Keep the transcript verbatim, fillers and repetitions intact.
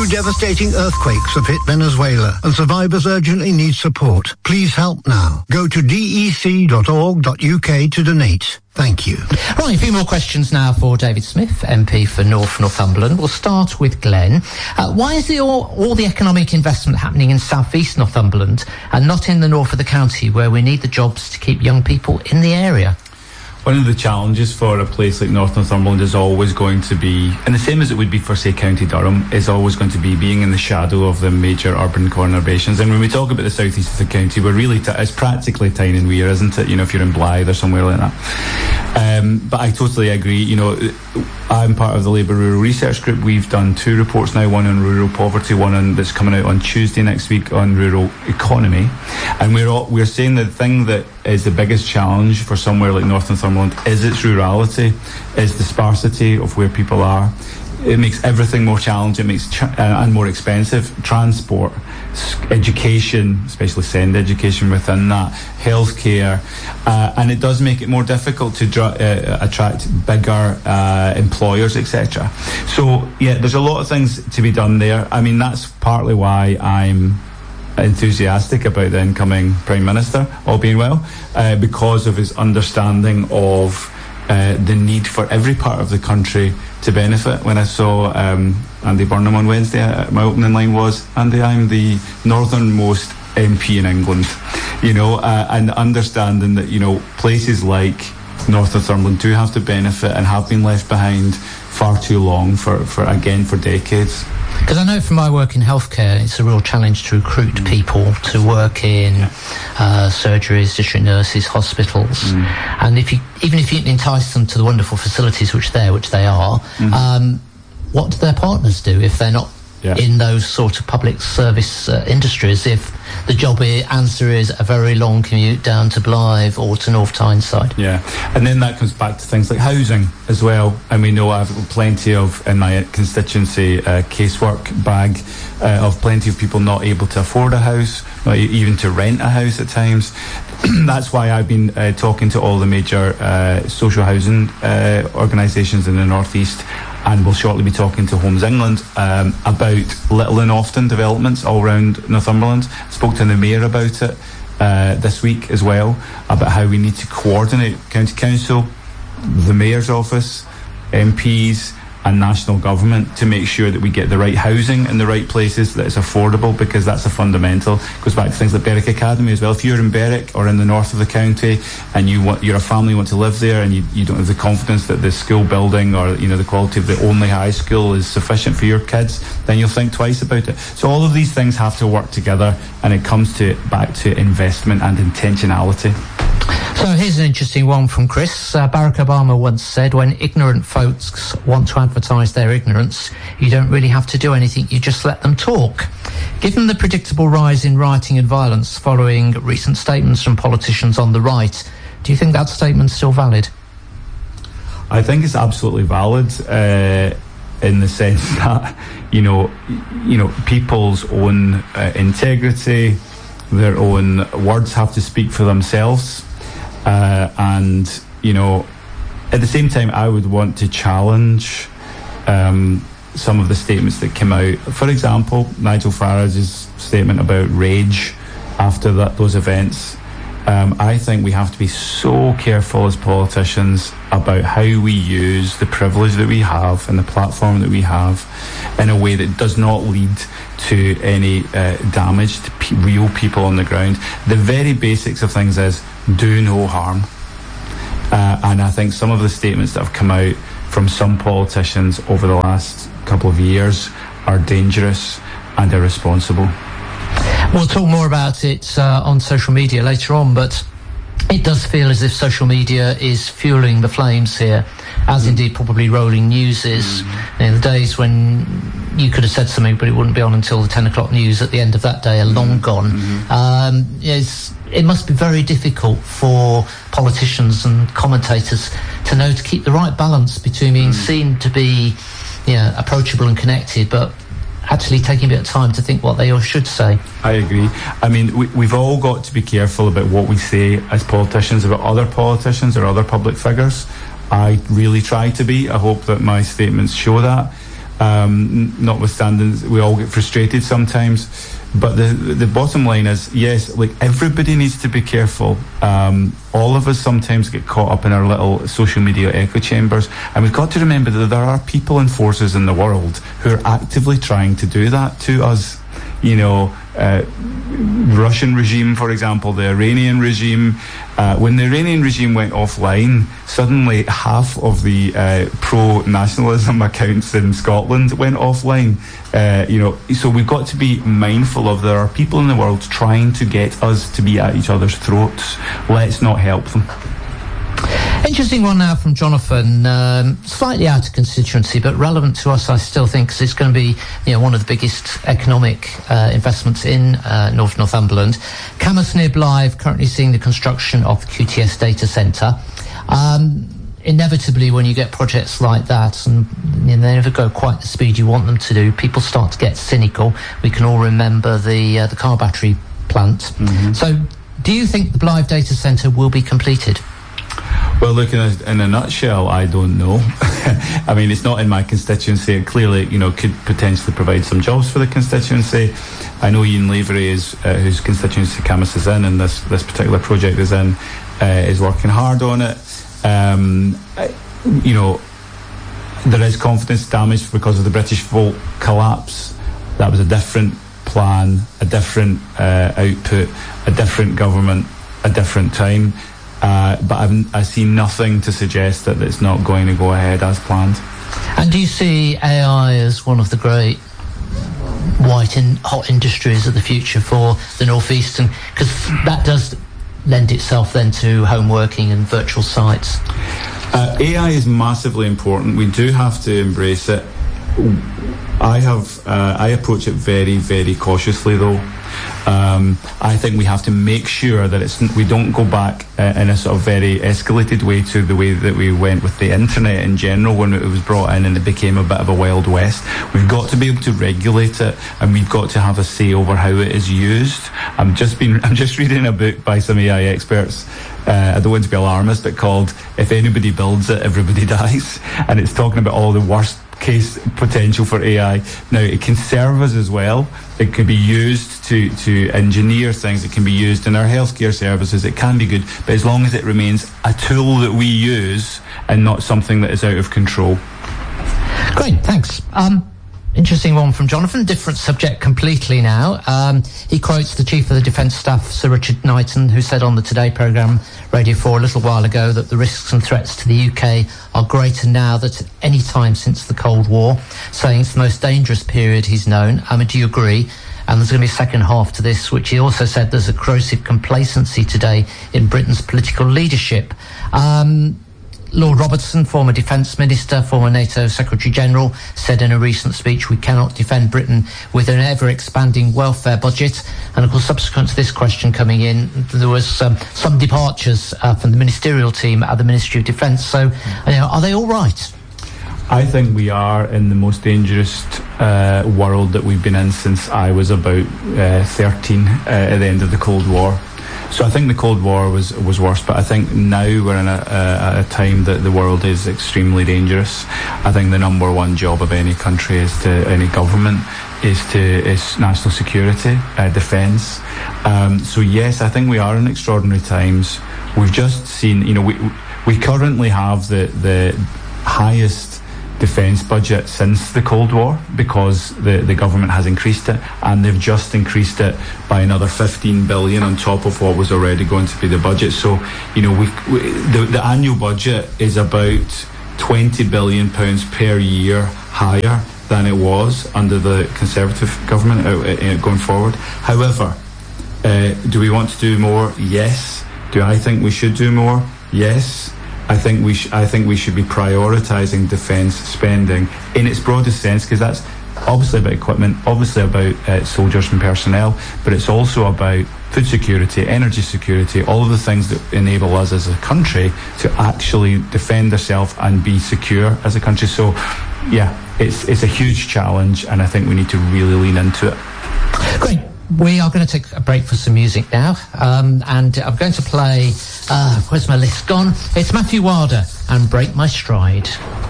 Two devastating earthquakes have hit Venezuela and survivors urgently need support. Please help now. Go to d e c dot org dot u k to donate. Thank you. Right, a few more questions now for David Smith, M P for North Northumberland. We'll start with Glenn. Uh, why is the, all, all the economic investment happening in South East Northumberland and not in the north of the county, where we need the jobs to keep young people in the area? One of the challenges for a place like North Northumberland is always going to be, and the same as it would be for, say, County Durham, is always going to be being in the shadow of the major urban conurbations. And when we talk about the southeast of the county, we're really, t- it's practically Tyne and Wear, isn't it? You know, if you're in Blythe or somewhere like that. Um, but I totally agree. You know, I'm part of the Labour Rural Research Group. We've done two reports now, one on rural poverty, one on, that's coming out on Tuesday next week on rural economy. And we're all, we're saying the thing that is the biggest challenge for somewhere like North Northumberland is its rurality, is the sparsity of where people are. It makes everything more challenging, it makes ch- uh, and more expensive. Transport, education, especially SEND education within that, healthcare, uh, and it does make it more difficult to dra- uh, attract bigger uh, employers, et cetera. So, yeah, there's a lot of things to be done there. I mean, that's partly why I'm enthusiastic about the incoming Prime Minister, all being well, uh, because of his understanding of uh, the need for every part of the country to benefit. When I saw um, Andy Burnham on Wednesday, uh, my opening line was, Andy, I'm the northernmost M P in England, you know, uh, and understanding that, you know, places like North Northumberland do have to benefit and have been left behind far too long for, for again, for decades. Because I know from my work in healthcare, it's a real challenge to recruit mm. people to work in uh, surgeries, district nurses, hospitals. Mm. And if you, even if you entice them to the wonderful facilities which they're, which they are, mm. um, what do their partners do if they're not yeah. in those sort of public service uh, industries, if the job answer is a very long commute down to Blythe or to North Tyneside? Yeah, and then that comes back to things like housing as well. And we know I've plenty of, in my constituency, uh, casework bag uh, of plenty of people not able to afford a house, not even to rent a house at times. That's why I've been uh, talking to all the major uh, social housing uh, organisations in the North East, and we'll shortly be talking to Homes England um, about little and often developments all around Northumberland. Spoke to the Mayor about it uh, this week as well, about how we need to coordinate County Council, the Mayor's office, M Ps and national government to make sure that we get the right housing in the right places, that it's affordable, because that's a fundamental. It goes back to things like Berwick Academy as well. If you're in Berwick or in the north of the county and you want, you're a family, you want to live there, and you, you don't have the confidence that the school building or, you know, the quality of the only high school is sufficient for your kids, then you'll think twice about it. So all of these things have to work together, and it comes to back to investment and intentionality. So here's an interesting one from Chris. Uh, Barack Obama once said, when ignorant folks want to advertise their ignorance, you don't really have to do anything, you just let them talk. Given the predictable rise in rioting and violence following recent statements from politicians on the right, do you think that statement's still valid? I think it's absolutely valid uh, in the sense that, you know, you know, people's own uh, integrity, their own words have to speak for themselves. Uh, and, you know, at the same time, I would want to challenge um, some of the statements that came out. For example, Nigel Farage's statement about rage after that, those events. Um, I think we have to be so careful as politicians about how we use the privilege that we have and the platform that we have in a way that does not lead to any uh, damage to pe- real people on the ground. The very basics of things is do no harm. Uh, and I think some of the statements that have come out from some politicians over the last couple of years are dangerous and irresponsible. We'll talk more about it uh, on social media later on, but it does feel as if social media is fueling the flames here, as indeed probably rolling news is. Mm-hmm. In the days when you could have said something but it wouldn't be on until the ten o'clock news at the end of that day are long gone. Mm-hmm. Um, it's, it must be very difficult for politicians and commentators to know to keep the right balance between being mm-hmm. seen to be, yeah, approachable and connected, but actually taking a bit of time to think what they all should say. I agree. I mean, we, we've all got to be careful about what we say as politicians about other politicians or other public figures. I really try to be. I hope that my statements show that. Um, notwithstanding, we all get frustrated sometimes. But the the bottom line is, yes, like everybody needs to be careful. Um, all of us sometimes get caught up in our little social media echo chambers, and we've got to remember that there are people and forces in the world who are actively trying to do that to us. You know, uh, Russian regime, for example, the Iranian regime. Uh, when the Iranian regime went offline, suddenly half of the uh, pro-nationalism accounts in Scotland went offline. Uh, you know, so we've got to be mindful of there are people in the world trying to get us to be at each other's throats. Let's not help them. Interesting one now from Jonathan, um, slightly out of constituency, but relevant to us, I still think, because it's going to be, you know, one of the biggest economic uh, investments in uh, North Northumberland. Camas near Blythe currently seeing the construction of the Q T S data centre. Um, inevitably, when you get projects like that, and you know, they never go quite the speed you want them to do, people start to get cynical. We can all remember the uh, the car battery plant. Mm-hmm. So, do you think the Blythe data centre will be completed? Well, look, in a, in a nutshell, I don't know. I mean, it's not in my constituency. It clearly, you know, could potentially provide some jobs for the constituency. I know Ian Lavery, is, uh, whose constituency Camas is in, and this, this particular project is in, uh, is working hard on it. Um, you know, there is confidence damage because of the British Volt collapse. That was a different plan, a different uh, output, a different government, a different time. Uh, but I've, I see nothing to suggest that it's not going to go ahead as planned. And do you see A I as one of the great white and hot industries of the future for the North East? Because that does lend itself then to home working and virtual sites. Uh, A I is massively important. We do have to embrace it. I have. Uh, I approach it very, very cautiously, though. Um, I think we have to make sure that it's we don't go back uh, in a sort of very escalated way to the way that we went with the internet in general when it was brought in and it became a bit of a Wild West. We've got to be able to regulate it, and we've got to have a say over how it is used. I'm just been. I'm just reading a book by some A I experts. Uh, I don't want to be alarmist, but called "If Anybody Builds It, Everybody Dies," and it's talking about all the worst case potential for A I. Now, it can serve us as well. It can be used to, to engineer things. It can be used in our healthcare services. It can be good, but as long as it remains a tool that we use and not something that is out of control. Great, thanks. Um, interesting one from Jonathan. Different subject completely now. Um, he quotes the Chief of the Defence Staff, Sir Richard Knighton, who said on the Today programme, Radio four, a little while ago, that the risks and threats to the U K are greater now than at any time since the Cold War, saying it's the most dangerous period he's known. I mean, do you agree? And there's going to be a second half to this, which he also said there's a corrosive complacency today in Britain's political leadership. Um, Lord Robertson, former Defence Minister, former NATO Secretary-General, said in a recent speech, we cannot defend Britain with an ever-expanding welfare budget. And, of course, subsequent to this question coming in, there was um, some departures uh, from the ministerial team at the Ministry of Defence. So, you know, are they all right? I think we are in the most dangerous uh, world that we've been in since I was about uh, thirteen uh, at the end of the Cold War. So I think the Cold War was was worse, but I think now we're in a, a, a time that the world is extremely dangerous. I think the number one job of any country, is to any government, is to is national security, uh, defence. Um, so yes, I think we are in extraordinary times. We've just seen, you know, we we currently have the the highest defence budget since the Cold War, because the, the government has increased it, and they've just increased it by another fifteen billion on top of what was already going to be the budget. So, you know, we've, we, the, the annual budget is about twenty billion pounds per year higher than it was under the Conservative government uh, uh, going forward. However, uh, do we want to do more? Yes. Do I think we should do more? Yes. I think we sh- I think we should be prioritising defence spending in its broadest sense, because that's obviously about equipment, obviously about uh, soldiers and personnel, but it's also about food security, energy security, all of the things that enable us as a country to actually defend ourselves and be secure as a country. So, yeah, it's it's a huge challenge, and I think we need to really lean into it. Great. We are going to take a break for some music now, um, and I'm going to play, uh, where's my list gone? It's Matthew Wilder and Break My Stride.